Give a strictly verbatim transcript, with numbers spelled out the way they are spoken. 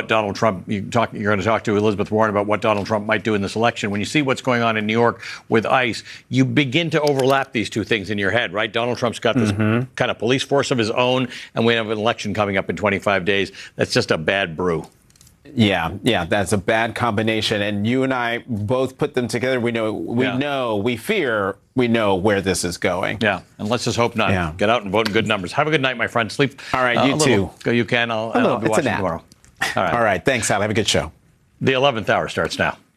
Donald Trump, you talk, you're going to talk to Elizabeth Warren about what Donald Trump might do in this election. When you see what's going on in New York with ICE, you begin to overlap these two things in your head, right? Donald Trump's got this mm-hmm. kind of police force of his own, and we have an election coming up in twenty-five days. That's just a bad brew. Yeah, yeah, that's a bad combination. And you and I both put them together. We know, we yeah. know, we fear, we know where this is going. Yeah, and let's just hope not. Yeah. Get out and vote in good numbers. Have a good night, my friend. Sleep. All right, uh, you too. Go, you can. I'll, Hello, I'll be it's watching a nap. tomorrow. All right. All right, thanks, Al. Have a good show. The eleventh hour starts now.